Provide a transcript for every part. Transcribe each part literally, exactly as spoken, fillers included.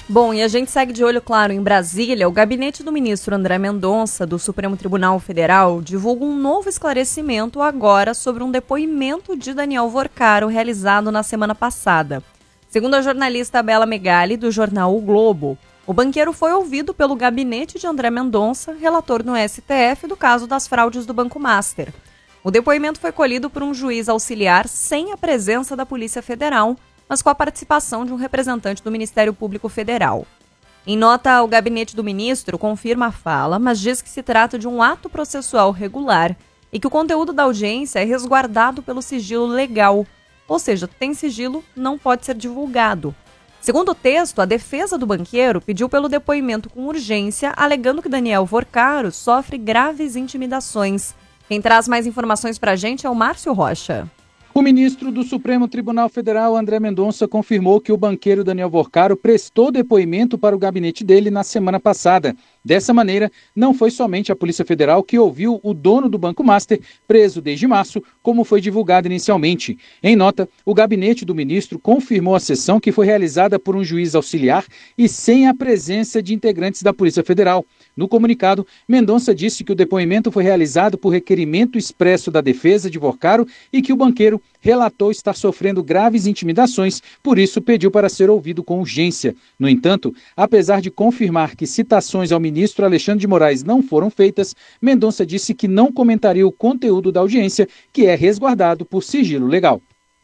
Bom, e a gente segue de olho, claro, em Brasília. O gabinete do ministro André Mendonça, do Supremo Tribunal Federal, divulga um novo esclarecimento agora sobre um depoimento de Daniel Vorcaro realizado na semana passada. Segundo a jornalista Bela Megali, do jornal O Globo, o banqueiro foi ouvido pelo gabinete de André Mendonça, relator no S T F do caso das fraudes do Banco Master. O depoimento foi colhido por um juiz auxiliar sem a presença da Polícia Federal, mas com a participação de um representante do Ministério Público Federal. Em nota, o gabinete do ministro confirma a fala, mas diz que se trata de um ato processual regular e que o conteúdo da audiência é resguardado pelo sigilo legal, ou seja, tem sigilo, não pode ser divulgado. Segundo o texto, a defesa do banqueiro pediu pelo depoimento com urgência, alegando que Daniel Vorcaro sofre graves intimidações. Quem traz mais informações para a gente é o Márcio Rocha. O ministro do Supremo Tribunal Federal, André Mendonça, confirmou que o banqueiro Daniel Vorcaro prestou depoimento para o gabinete dele na semana passada. Dessa maneira, não foi somente a Polícia Federal que ouviu o dono do Banco Master, preso desde março, como foi divulgado inicialmente. Em nota, o gabinete do ministro confirmou a sessão que foi realizada por um juiz auxiliar e sem a presença de integrantes da Polícia Federal. No comunicado, Mendonça disse que o depoimento foi realizado por requerimento expresso da defesa de Vorcaro e que o banqueiro relatou estar sofrendo graves intimidações, por isso pediu para ser ouvido com urgência. No entanto, apesar de confirmar que citações ao ministro Alexandre de Moraes não foram feitas, Mendonça disse que não comentaria o conteúdo da audiência, que é resguardado por sigilo legal.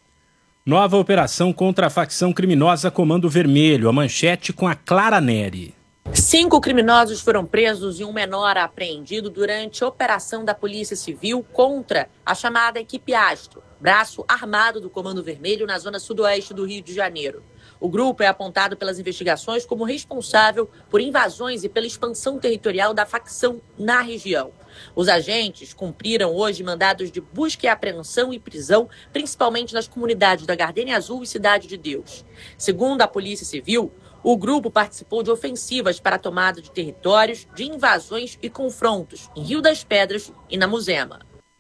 Nova operação contra a facção criminosa Comando Vermelho, a manchete com a Clara Neri. Cinco criminosos foram presos e um menor apreendido durante a operação da Polícia Civil contra a chamada Equipe Astro, braço armado do Comando Vermelho na zona sudoeste do Rio de Janeiro. O grupo é apontado pelas investigações como responsável por invasões e pela expansão territorial da facção na região. Os agentes cumpriram hoje mandados de busca e apreensão e prisão, principalmente nas comunidades da Gardênia Azul e Cidade de Deus. Segundo a Polícia Civil, o grupo participou de ofensivas para a tomada de territórios, de invasões e confrontos em Rio das Pedras e na Muzema.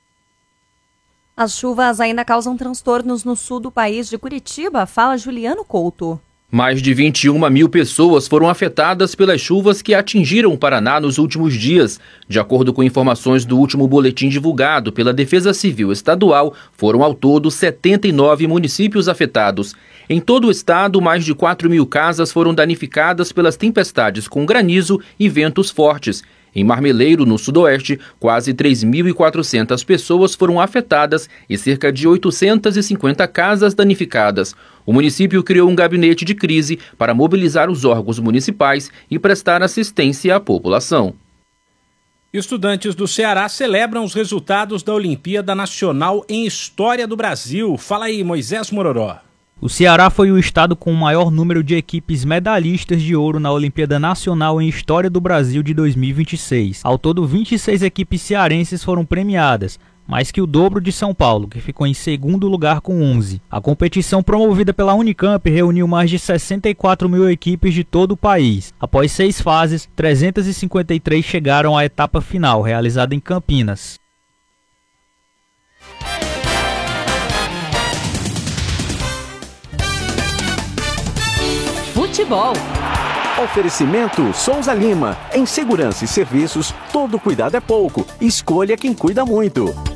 As chuvas ainda causam transtornos no sul do país. De Curitiba, fala Juliano Couto. Mais de vinte e uma mil pessoas foram afetadas pelas chuvas que atingiram o Paraná nos últimos dias. De acordo com informações do último boletim divulgado pela Defesa Civil Estadual, foram ao todo setenta e nove municípios afetados. Em todo o estado, mais de quatro mil casas foram danificadas pelas tempestades com granizo e ventos fortes. Em Marmeleiro, no sudoeste, quase três mil e quatrocentas pessoas foram afetadas e cerca de oitocentas e cinquenta casas danificadas. O município criou um gabinete de crise para mobilizar os órgãos municipais e prestar assistência à população. Estudantes do Ceará celebram os resultados da Olimpíada Nacional em História do Brasil. Fala aí, Moisés Mororó. O Ceará foi o estado com o maior número de equipes medalhistas de ouro na Olimpíada Nacional em História do Brasil de dois mil e vinte e seis. Ao todo, vinte e seis equipes cearenses foram premiadas, mais que o dobro de São Paulo, que ficou em segundo lugar com onze. A competição promovida pela Unicamp reuniu mais de sessenta e quatro mil equipes de todo o país. Após seis fases, trezentas e cinquenta e três chegaram à etapa final, realizada em Campinas. Futebol. Oferecimento Souza Lima. Em segurança e serviços, todo cuidado é pouco. Escolha quem cuida muito.